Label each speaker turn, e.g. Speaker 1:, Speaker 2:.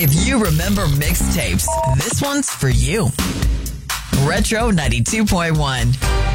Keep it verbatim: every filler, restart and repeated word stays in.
Speaker 1: If you remember mixtapes, this one's for you. Retro ninety-two point one.